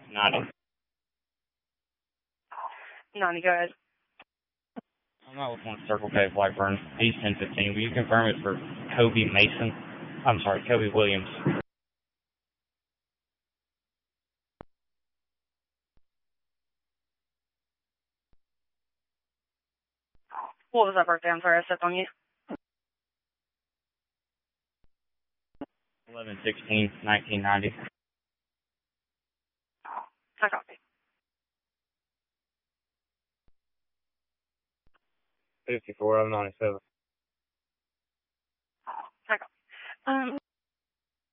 90. 90, go ahead. I'm not with one Circle K Blackburn. He's 1015. Will you confirm it for Kobe Mason? I'm sorry, Kobe Williams. What was that birthday? I'm sorry, I stepped on you. 11/16/1990. I copy. 54/97. I copy.